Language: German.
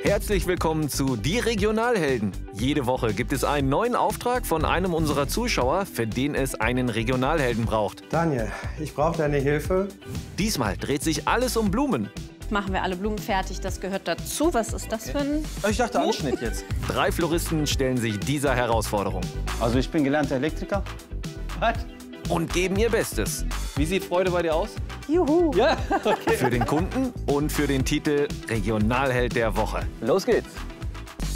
Herzlich willkommen zu Die Regionalhelden. Jede Woche gibt es einen neuen Auftrag von einem unserer Zuschauer, für den es einen Regionalhelden braucht. Daniel, ich brauche deine Hilfe. Diesmal dreht sich alles um Blumen. Machen wir alle Blumen fertig, das gehört dazu. Was ist das für ein... Ich dachte Anschnitt jetzt. 3 Floristen stellen sich dieser Herausforderung Also ich bin gelernter Elektriker. Was? und geben ihr Bestes. Wie sieht Freude bei dir aus? Juhu! Ja, okay. Für den Kunden und für den Titel Regionalheld der Woche. Los geht's.